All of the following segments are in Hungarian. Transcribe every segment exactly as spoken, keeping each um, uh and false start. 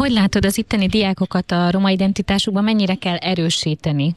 Hogy látod az itteni diákokat a roma identitásukban, mennyire kell erősíteni?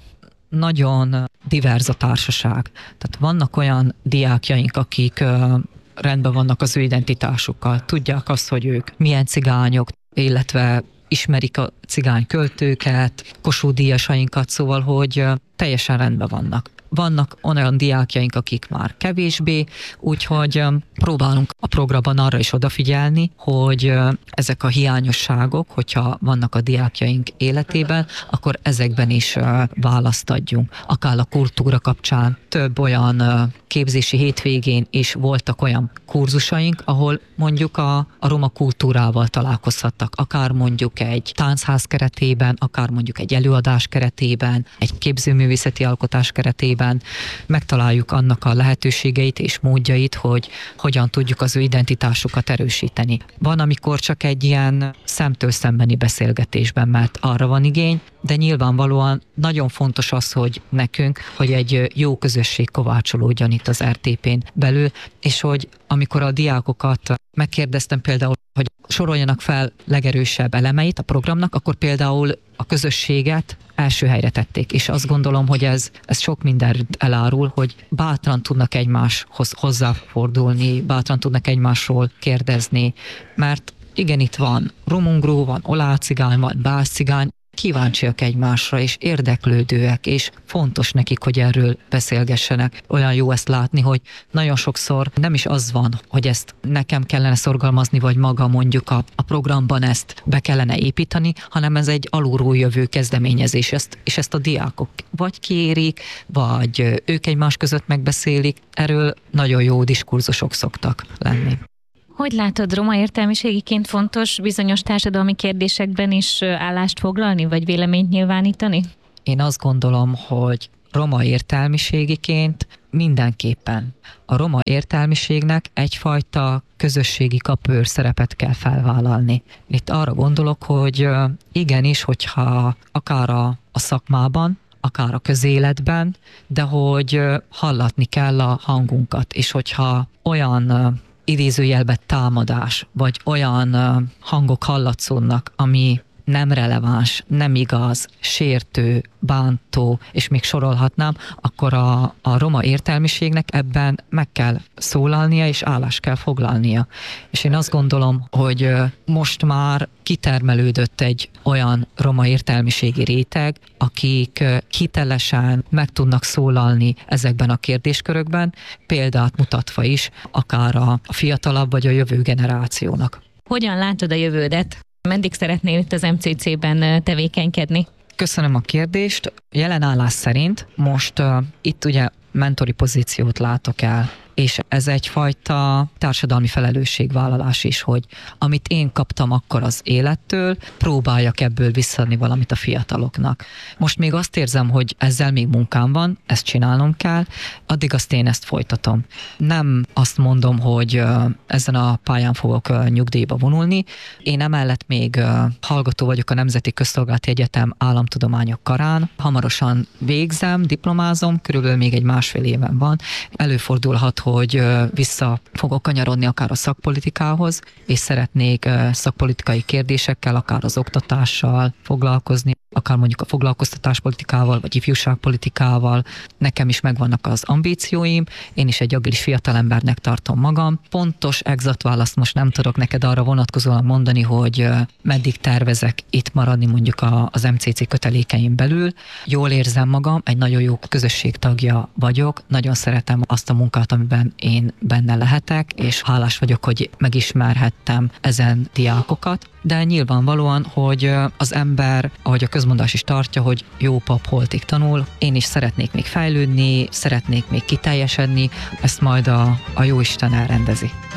Nagyon divers a társaság. Tehát vannak olyan diákjaink, akik rendben vannak az ő identitásukkal. Tudják azt, hogy ők milyen cigányok, illetve ismerik a cigány költőket, Kossuth díjasainkat, szóval, hogy teljesen rendben vannak. Vannak olyan diákjaink, akik már kevésbé, úgyhogy próbálunk a programban arra is odafigyelni, hogy ezek a hiányosságok, hogyha vannak a diákjaink életében, akkor ezekben is választ adjunk. Akár a kultúra kapcsán több olyan képzési hétvégén is voltak olyan kurzusaink, ahol mondjuk a, a roma kultúrával találkozhattak, akár mondjuk egy táncház keretében, akár mondjuk egy előadás keretében, egy képzőművészeti alkotás keretében megtaláljuk annak a lehetőségeit és módjait, hogy hogyan tudjuk az ő identitásukat erősíteni. Van, amikor csak egy ilyen szemtől szembeni beszélgetésben, mert arra van igény, de nyilvánvalóan nagyon fontos az, hogy nekünk, hogy egy jó közösség kovácsolódjon itt az er té pén belül, és hogy amikor a diákokat megkérdeztem például, hogy soroljanak fel legerősebb elemeit a programnak, akkor például a közösséget első helyre tették, és azt gondolom, hogy ez, ez sok mindent elárul, hogy bátran tudnak egymáshoz hozzáfordulni, bátran tudnak egymásról kérdezni, mert igen, itt van romungró, van olácigány, van bászcigány, kíváncsiak egymásra, és érdeklődőek, és fontos nekik, hogy erről beszélgessenek. Olyan jó ezt látni, hogy nagyon sokszor nem is az van, hogy ezt nekem kellene szorgalmazni, vagy maga mondjuk a, a programban ezt be kellene építeni, hanem ez egy alulról jövő kezdeményezés, ezt, és ezt a diákok vagy kérik, vagy ők egymás között megbeszélik. Erről nagyon jó diskurzusok szoktak lenni. Hogy látod, roma értelmiségiként fontos bizonyos társadalmi kérdésekben is állást foglalni, vagy véleményt nyilvánítani? Én azt gondolom, hogy roma értelmiségiként mindenképpen a roma értelmiségnek egyfajta közösségi kapőr szerepet kell felvállalni. Itt arra gondolok, hogy igenis, hogyha akár a, a szakmában, akár a közéletben, de hogy hallatni kell a hangunkat, és hogyha olyan idézőjelben támadás, vagy olyan hangok hallatszódnak, ami nem releváns, nem igaz, sértő, bántó, és még sorolhatnám, akkor a, a roma értelmiségnek ebben meg kell szólalnia, és állást kell foglalnia. És én azt gondolom, hogy most már kitermelődött egy olyan roma értelmiségi réteg, akik hitelesen meg tudnak szólalni ezekben a kérdéskörökben, példát mutatva is, akár a fiatalabb vagy a jövő generációnak. Hogyan látod a jövődet? Meddig szeretnél itt az em cé cében tevékenykedni? Köszönöm a kérdést. Jelen állás szerint most uh, itt ugye mentori pozíciót látok el, és ez egyfajta társadalmi felelősségvállalás is, hogy amit én kaptam akkor az élettől, próbáljak ebből visszaadni valamit a fiataloknak. Most még azt érzem, hogy ezzel még munkám van, ezt csinálnom kell, addig azt én ezt folytatom. Nem azt mondom, hogy ezen a pályán fogok nyugdíjba vonulni. Én emellett még hallgató vagyok a Nemzeti Közszolgálati Egyetem államtudományok karán. Hamarosan végzem, diplomázom, körülbelül még egy másfél éven van. Előfordulhat, hogy vissza fogok kanyarodni akár a szakpolitikához, és szeretnék szakpolitikai kérdésekkel, akár az oktatással foglalkozni, akár mondjuk a foglalkoztatáspolitikával, vagy ifjúságpolitikával. Nekem is megvannak az ambícióim, én is egy agilis fiatalembernek tartom magam. Pontos, exakt választ most nem tudok neked arra vonatkozóan mondani, hogy meddig tervezek itt maradni mondjuk az em cé cé kötelékeim belül. Jól érzem magam, egy nagyon jó közösség tagja vagyok, nagyon szeretem azt a munkát, amiben én benne lehetek, és hálás vagyok, hogy megismerhettem ezen diákokat. De nyilvánvalóan, hogy az ember, ahogy a közmondás is tartja, hogy jó pap holtig tanul, én is szeretnék még fejlődni, szeretnék még kiteljesedni, ezt majd a, a Jóisten elrendezi.